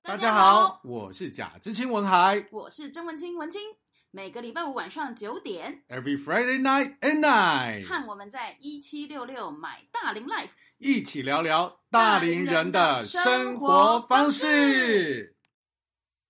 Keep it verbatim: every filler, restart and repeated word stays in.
大家好，我是贾知青文海， 我是曾文清文清。每个礼拜五晚上九点 Every Friday night at night， 和我们在一七六六买大龄 Life 一起聊聊大龄人的生活方式。